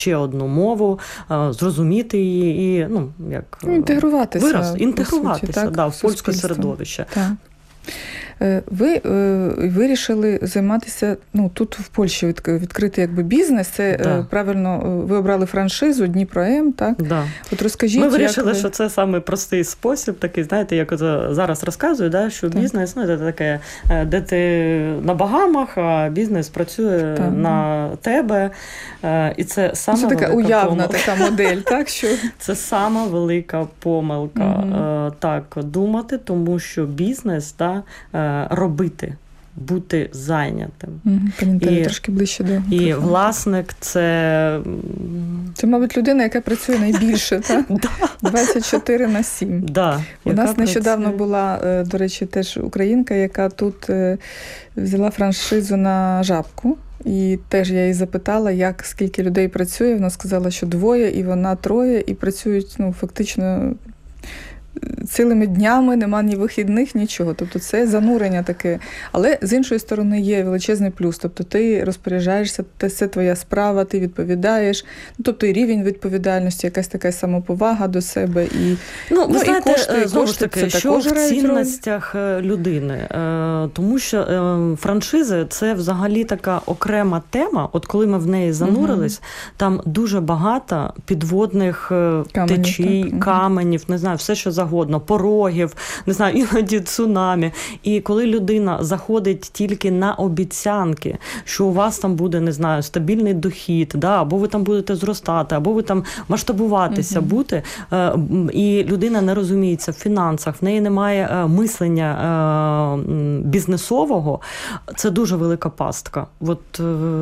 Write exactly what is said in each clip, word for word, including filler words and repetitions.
ще одну мову, зрозуміти її і, ну, як... Інтегруватися. Вираз, інтегруватися, суті, так, да, в польське середовище. Так. Ви е, вирішили займатися, ну, тут в Польщі відкрити якби бізнес, це да. правильно, ви обрали франшизу Дніпро-М, так? Да. От розкажіть, ми вирішили, як ви... що це саме простий спосіб, такий, знаєте, як зараз розказую, да, що так. бізнес, ну, це таке, де ти на Багамах, а бізнес працює так. на тебе, і це сама це велика така уявна помилка. така модель, так? Що... Це сама велика помилка, угу. так, думати, тому що бізнес, да, робити, бути зайнятим. Угу, і, трошки ближче до мікрофону. І власник це... Це, мабуть, людина, яка працює найбільше, так? двадцять чотири на сім. Да, у нас нещодавно працює... була, до речі, теж українка, яка тут взяла франшизу на Жабку. І теж я її запитала, як, скільки людей працює. Вона сказала, що двоє, і вона троє, і працюють, ну, фактично... цілими днями, нема ні вихідних, нічого. Тобто це занурення таке. Але з іншої сторони є величезний плюс. Тобто ти розпоряджаєшся, це твоя справа, ти відповідаєш. Ну, тобто і рівень відповідальності, якась така самоповага до себе. І, ну, ви ну, знаєте, і кошти, знову кошти ж таки, це що також в цінностях роль. людини. Тому що франшизи – це взагалі така окрема тема. От коли ми в неї занурились, угу. там дуже багато підводних каменів, течій, так. каменів, не знаю, все, що завгодно, порогів, не знаю, іноді цунамі. І коли людина заходить тільки на обіцянки, що у вас там буде, не знаю, стабільний дохід, да, або ви там будете зростати, або ви там масштабуватися uh-huh. бути, і людина не розуміється в фінансах, в неї немає мислення бізнесового, це дуже велика пастка. От,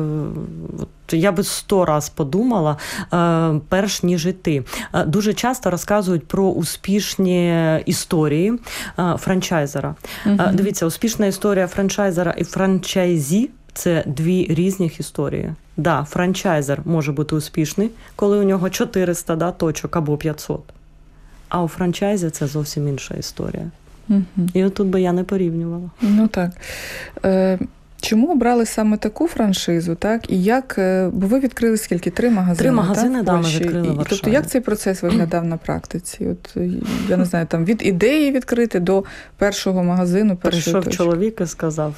от я би сто раз подумала, перш ніж іти. Дуже часто розказують про успішні історії франчайзера. Uh-huh. Дивіться, успішна історія франчайзера і франчайзі – це дві різних історії. Да, франчайзер може бути успішний, коли у нього чотириста да, точок або п'ятсот. А у франчайзі це зовсім інша історія. Uh-huh. І отут би я не порівнювала. Ну так. Е- Чому обрали саме таку франшизу, так? І як, бо ви відкрили скільки? Три магазини, Три магазини, так, да, ми відкрили в Варшаві. Тобто, як цей процес виглядав на практиці? От, я не знаю, там від ідеї відкрити до першого магазину, першої Прийшов точки. чоловік і сказав,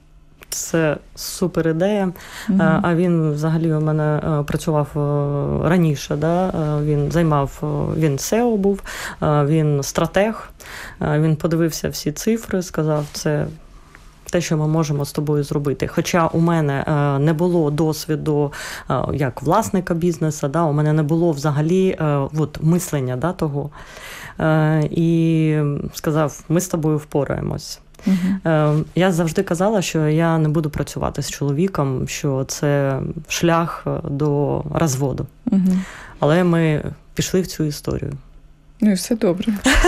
це супер ідея, угу. а він взагалі у мене працював раніше, да? Він займав, він сео був, він стратег, він подивився всі цифри, сказав, це те, що ми можемо з тобою зробити. Хоча у мене не було досвіду як власника бізнесу, да, у мене не було взагалі от, мислення да, того. І сказав, ми з тобою впораємось. Uh-huh. Я завжди казала, що я не буду працювати з чоловіком, що це шлях до розводу. Uh-huh. Але ми пішли в цю історію. Ну і все добре.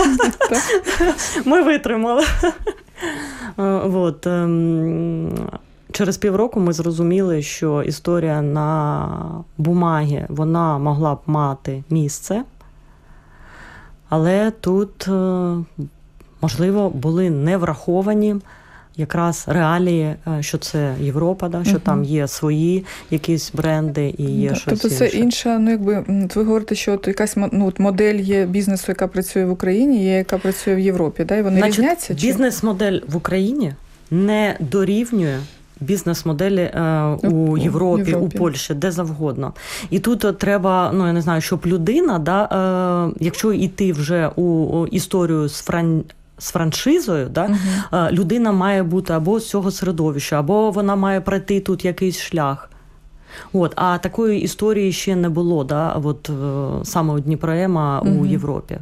Ми витримали. От. Через півроку ми зрозуміли, що історія на бумагі, вона могла б мати місце, але тут, можливо, були не враховані якраз реалії, що це Європа, да, що uh-huh. там є свої якісь бренди і є да, щось тобто це інше. інша, ну якби, ви говорите, що от якась ну, от модель є бізнесу, яка працює в Україні, є яка працює в Європі, да, і вони Значить, різняться? Чи? Бізнес-модель в Україні не дорівнює бізнес-моделі е, у Європі, Європі, у Польщі, де завгодно. І тут треба, ну я не знаю, щоб людина, да, е, якщо йти вже у, у історію з фран... з франшизою, да, uh-huh. людина має бути або з цього середовища, або вона має пройти тут якийсь шлях. От, а такої історії ще не було, да, от, саме у Дніпро-М uh-huh. у Європі.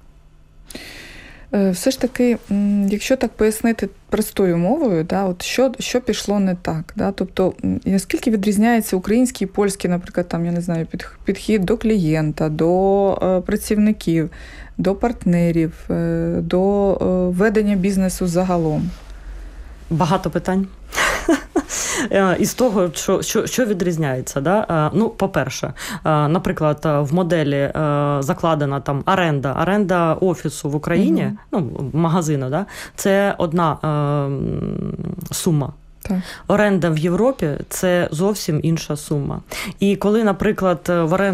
Все ж таки, якщо так пояснити простою мовою, да, от що, що пішло не так? Да? Тобто, наскільки відрізняється український і польський, наприклад, там, я не знаю, підхід до клієнта, до е, працівників, до партнерів, е, до е, ведення бізнесу загалом? Багато питань. Із того, що, що, що відрізняється. Да? Ну, по-перше, наприклад, в моделі закладена там оренда, оренда офісу в Україні, uh-huh. ну, магазину, да? Це одна е, сума. Так. Оренда в Європі – це зовсім інша сума. І коли, наприклад, в оренду